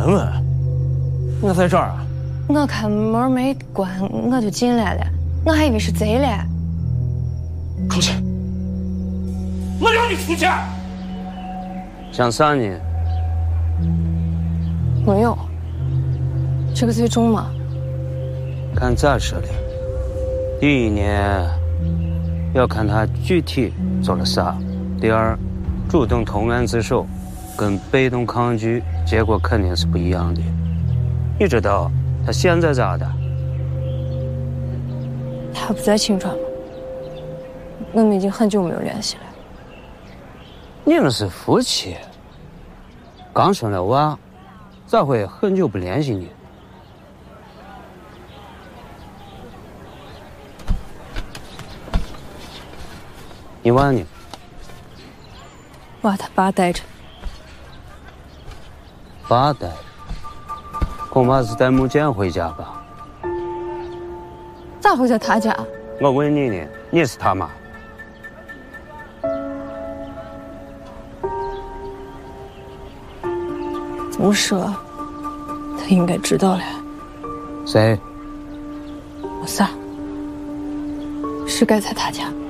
文文，我在这儿啊。 我看门没关，我就进来了，我还以为是贼嘞。 出去！我让你出去！ 想杀你？ 没有。这个罪重吗？ 看咋说的。第一呢，要看他具体做了啥；第二，主动投案自首跟被动抗拒结果肯定是不一样的。你知道他现在咋的？ 他不在青川吗？我们已经很久没有联系了。 你们是夫妻，刚生了娃，咋会很久不联系你？你娃呢？ 娃他爸带着。 爸带着？恐怕是带木剑回家吧？ 咋回在他家？ 我问你呢，你是他妈？ 怎么说？他应该知道了。 谁？ 我仨是该在他家。